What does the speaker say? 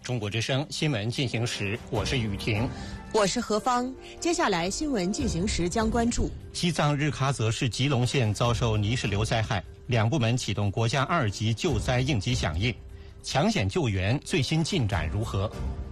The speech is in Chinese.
中国之声新闻进行时，我是雨婷， 我是何芳。接下来新闻进行时将关注： 西藏日喀则市吉隆县遭受泥石流灾害，2部门启动国家2级救灾应急响应，抢险救援最新进展如何？